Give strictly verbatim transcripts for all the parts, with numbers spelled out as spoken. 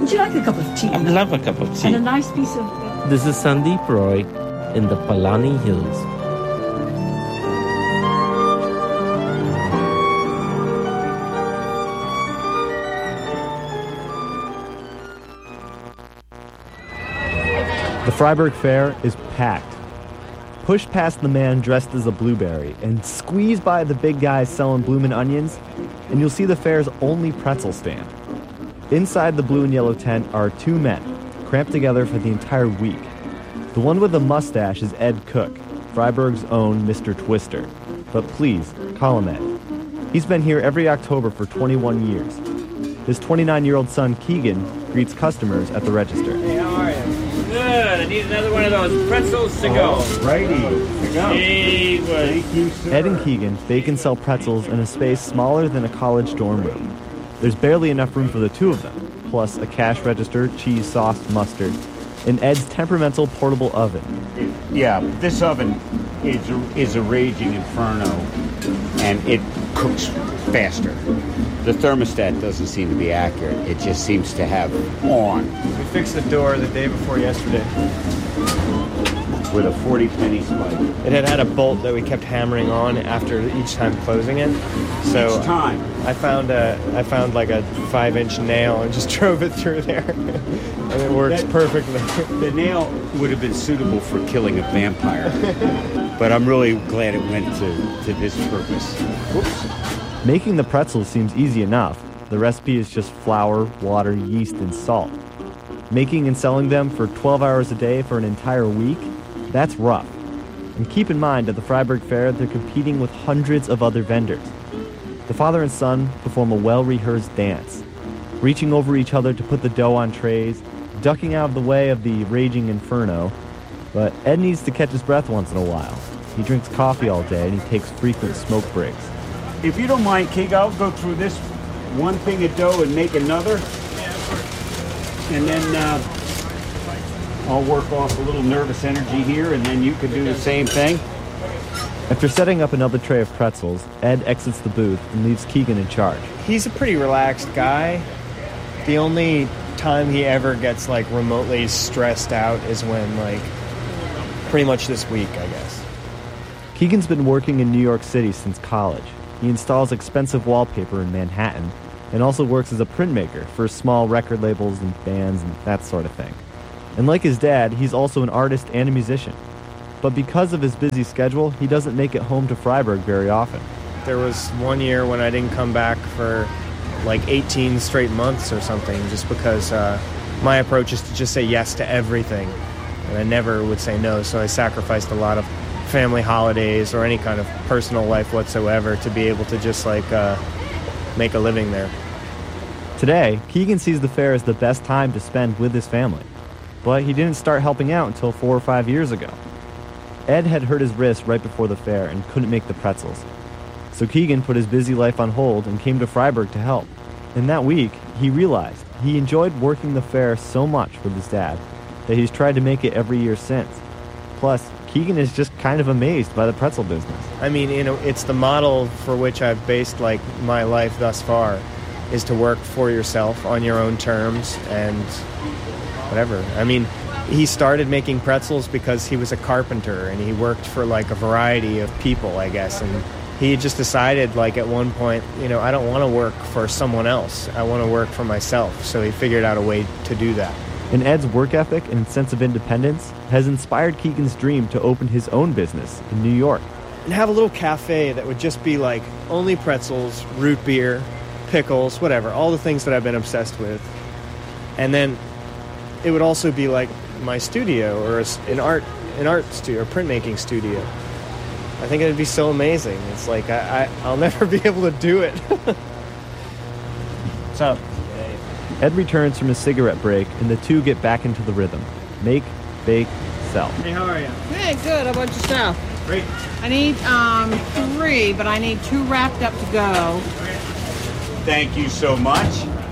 Would you like a cup of tea? I'd love a cup of tea. And a nice piece of... Uh... This is Sandeep Roy in the Palani Hills. The Freiburg Fair is packed. Push past the man dressed as a blueberry and squeeze by the big guys selling bloomin' onions, and you'll see the fair's only pretzel stand. Inside the blue and yellow tent are two men, cramped together for the entire week. The one with the mustache is Ed Cook, Freiburg's own Mister Twister. But please, call him Ed. He's been here every October for twenty-one years. His twenty-nine-year-old son, Keegan, greets customers at the register. Hey, how are you? Good. I need another one of those pretzels to go. Righty. Here go. Hey, Thank you, sir. Ed and Keegan bake and sell pretzels in a space smaller than a college dorm room. There's barely enough room for the two of them, plus a cash register, cheese, sauce, mustard, and Ed's temperamental portable oven. Yeah, this oven is a, is a raging inferno, and it cooks faster. The thermostat doesn't seem to be accurate. It just seems to have on. We fixed the door the day before yesterday. With a forty penny spike. It had had a bolt that we kept hammering on after each time closing it. So Each time? I found a, I found like a five inch nail and just drove it through there. And it works That- perfectly. The nail would have been suitable for killing a vampire. But I'm really glad it went to, to this purpose. Whoops. Making the pretzels seems easy enough. The recipe is just flour, water, yeast, and salt. Making and selling them for twelve hours a day for an entire week? That's rough. And keep in mind, at the Freiburg Fair, they're competing with hundreds of other vendors. The father and son perform a well-rehearsed dance, reaching over each other to put the dough on trays, ducking out of the way of the raging inferno. But Ed needs to catch his breath once in a while. He drinks coffee all day, and he takes frequent smoke breaks. If you don't mind, Keeg, I'll go through this one thing of dough and make another. And then uh, I'll work off a little nervous energy here, and then you can do the same thing. After setting up another tray of pretzels, Ed exits the booth and leaves Keegan in charge. He's a pretty relaxed guy. The only time he ever gets like remotely stressed out is when like pretty much this week, I guess. Keegan's been working in New York City since college. He installs expensive wallpaper in Manhattan and also works as a printmaker for small record labels and bands and that sort of thing. And like his dad, he's also an artist and a musician. But because of his busy schedule, he doesn't make it home to Freiburg very often. There was one year when I didn't come back for like eighteen straight months or something, just because uh, my approach is to just say yes to everything. And I never would say no, so I sacrificed a lot of family holidays or any kind of personal life whatsoever to be able to just like uh, make a living there. Today, Keegan sees the fair as the best time to spend with his family. But he didn't start helping out until four or five years ago. Ed had hurt his wrist right before the fair and couldn't make the pretzels. So Keegan put his busy life on hold and came to Freiburg to help. In that week, he realized he enjoyed working the fair so much with his dad that he's tried to make it every year since. Plus, Keegan is just kind of amazed by the pretzel business. I mean, you know, it's the model for which I've based like my life thus far, is to work for yourself on your own terms and whatever. I mean, he started making pretzels because he was a carpenter and he worked for like a variety of people, I guess. And he just decided like at one point, you know, I don't want to work for someone else. I want to work for myself. So he figured out a way to do that. And Ed's work ethic and sense of independence has inspired Keegan's dream to open his own business in New York. And have a little cafe that would just be like only pretzels, root beer, pickles, whatever, all the things that I've been obsessed with. And then it would also be like my studio or an art an art studio or printmaking studio. I think it would be so amazing. It's like I, I, I'll never be able to do it. What's up? Ed returns from his cigarette break, and the two get back into the rhythm. Make, bake, sell. Hey, how are you? Hey, good. How about yourself? Great. I need um three, but I need two wrapped up to go. Thank you so much.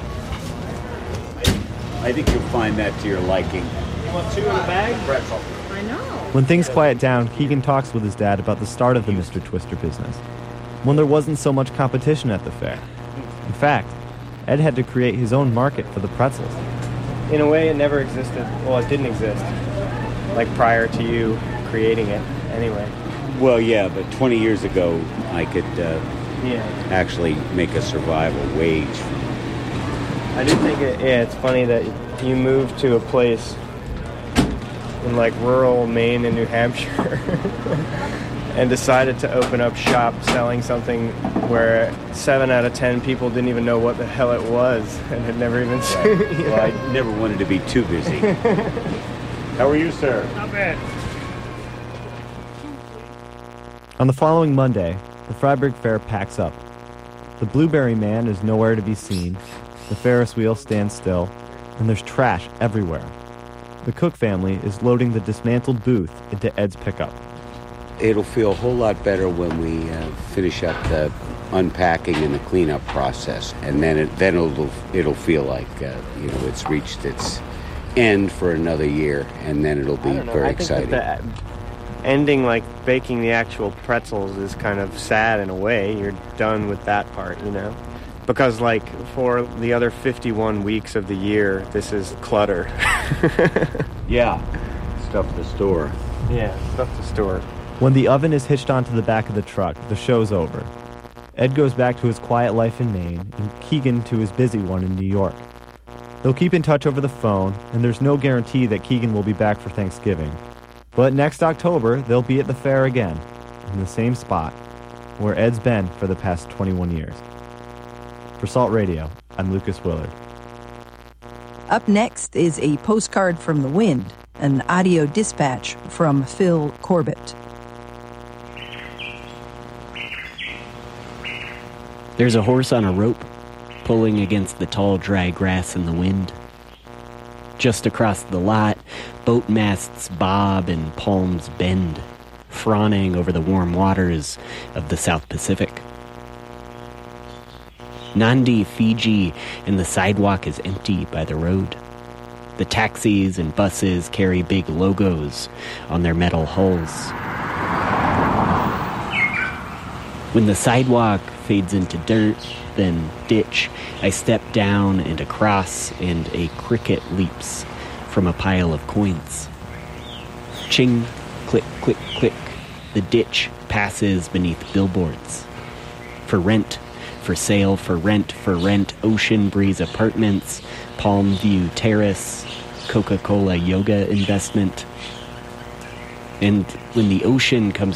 I think you'll find that to your liking. You want two in a bag? Pretzel. I know. When things quiet down, Keegan talks with his dad about the start of the Mister Twister business, when there wasn't so much competition at the fair. In fact, Ed had to create his own market for the pretzels. in a way, it never existed. Well, it didn't exist, like prior to you creating it, anyway. Well, yeah, but twenty years ago, I could uh, Yeah. actually make a survival wage. I do think it, yeah, it's funny that you moved to a place in like rural Maine and New Hampshire and decided to open up shop selling something where seven out of ten people didn't even know what the hell it was and had never even seen it. Well, I never wanted to be too busy. How are you, sir? Not bad. On the following Monday, the Freiburg Fair packs up. The Blueberry Man is nowhere to be seen, the Ferris wheel stands still, and there's trash everywhere. The Cook family is loading the dismantled booth into Ed's pickup. It'll feel a whole lot better when we uh, finish up the unpacking and the cleanup process, and then it then it'll it'll feel like uh, you know it's reached its end for another year, and then it'll be I don't know, very I think exciting. that the ending, like baking the actual pretzels, is kind of sad in a way. You're done with that part, you know? Because, like, for the other fifty-one weeks of the year, this is clutter. Yeah, stuff to store. Yeah, stuff to store. When the oven is hitched onto the back of the truck, the show's over. Ed goes back to his quiet life in Maine, and Keegan to his busy one in New York. They'll keep in touch over the phone, and there's no guarantee that Keegan will be back for Thanksgiving. But next October, they'll be at the fair again, in the same spot, where Ed's been for the past twenty-one years. For Salt Radio, I'm Lucas Willard. Up next is a postcard from the wind, an audio dispatch from Phil Corbett. There's a horse on a rope, pulling against the tall, dry grass in the wind. Just across the lot, boat masts bob and palms bend, fawning over the warm waters of the South Pacific. Nandi, Fiji, and the sidewalk is empty by the road. The taxis and buses carry big logos on their metal hulls. When the sidewalk fades into dirt, then ditch, I step down and across, and a cricket leaps from a pile of coins. Ching, click, click, click. The ditch passes beneath billboards. For rent, for sale, for rent, for rent, Ocean Breeze Apartments, Palm View Terrace, Coca-Cola Yoga Investment. And when the ocean comes